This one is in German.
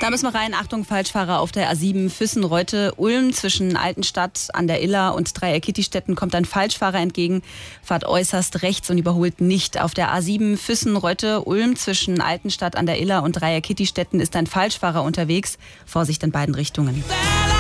Da müssen wir rein. Achtung, Falschfahrer auf der A7 Füssen-Reute-Ulm. Zwischen Altenstadt an der Iller und Dreieck-Kittistetten kommt ein Falschfahrer entgegen. Fahrt äußerst rechts und überholt nicht. Auf der A7 Füssen-Reute-Ulm zwischen Altenstadt an der Iller und Dreieck-Kittistetten ist ein Falschfahrer unterwegs. Vorsicht in beiden Richtungen.